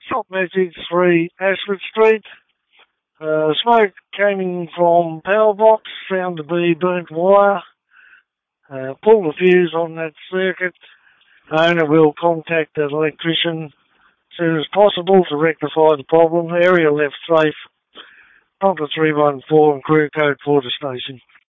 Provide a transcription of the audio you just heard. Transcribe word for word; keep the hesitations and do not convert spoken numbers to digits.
Shop message three Ashford Street. Uh, smoke came from power box, found to be burnt wire. Uh, pull the fuse on that circuit. Owner will contact an electrician as soon as possible to rectify the problem. Area left safe. Pumper three one four and crew code for the station.